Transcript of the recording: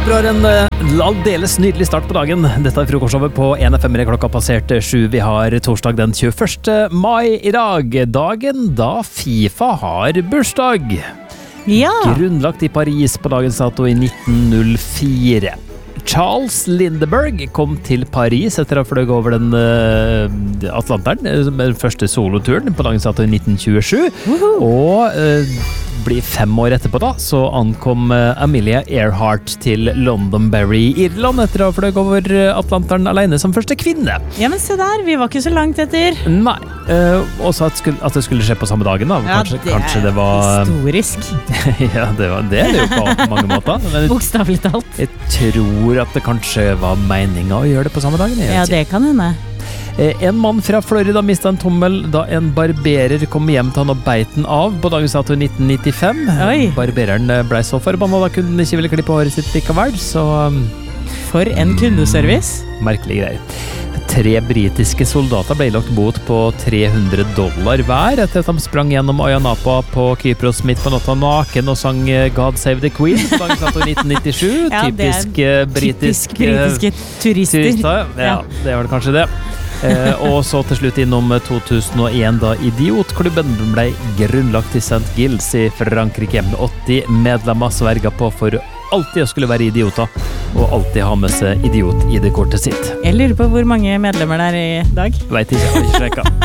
Håper du har en aldeles nydelig start på dagen. Dette frokostshowet på 1FM. Klokka passert 7. Vi har torsdag den 21. mai i dag. Dagen da FIFA har bursdag. Ja. Grunnlagt i Paris på dagens dato i 1904. Charles Lindbergh kom til Paris etter å ha fløy over den Atlanteren, den første soloturen på dagens dato i 1927. Og blir 5 år etterpå da, så ankom Amelia Earhart til Londonderry, Irland, etter å ha fløy over Atlanteren alene som første kvinne. Ja, men se der, vi var ikke så langt etter. Nei, også at det skulle skje på samme dagen da. Kanskje det var historisk. Ja, det er det jo på mange måter. Bokstavlig talt. Jeg tror at det kanskje var meningen å gjøre det på samme dagen. Ja, det kan hende. En mann fra Florida mistet en tommel da en barberer kom hjem til han og beit den av på dagens dato i 1995. Oi. Barbereren ble så forbannet da kunden ikke ville klippe håret sitt likevel, så For en kundeservice. Merkelige greier. 3 britiske soldater ble ilagt bot på $300 hver etter at de sprang gjennom Ayia Napa på Kypros midt på natta naken og sang God Save the Queen på dagens dato i 1997. Ja, typisk britiske turister. Ja, det var det kanskje det. Og så til slutt innom 2001 da Idiotklubben ble grunnlagt i St. Gilles i Frankrike. 80 medlemmer sverga på for alltid å skulle være idioter og alltid ha med seg idiot i det kortet sitt. Jeg lurer på hvor mange medlemmer det er i dag. Vet ikke, jeg har ikke sjekket.